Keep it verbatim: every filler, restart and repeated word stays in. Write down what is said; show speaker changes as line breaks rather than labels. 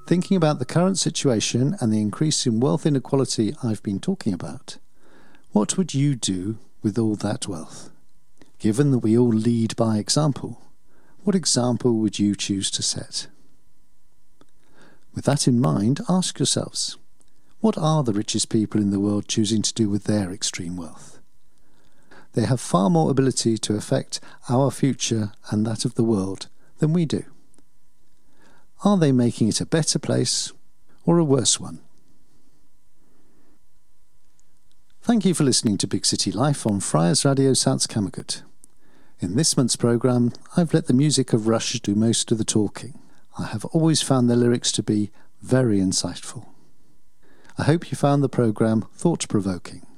Thinking about the current situation and the increase in wealth inequality I've been talking about, what would you do with all that wealth? Given that we all lead by example, what example would you choose to set? With that in mind, ask yourselves, what are the richest people in the world choosing to do with their extreme wealth? They have far more ability to affect our future and that of the world than we do. Are they making it a better place or a worse one? Thank you for listening to Big City Life on Friars Radio Salzkammergut. In this month's programme, I've let the music of Rush do most of the talking. I have always found their lyrics to be very insightful. I hope you found the programme thought-provoking.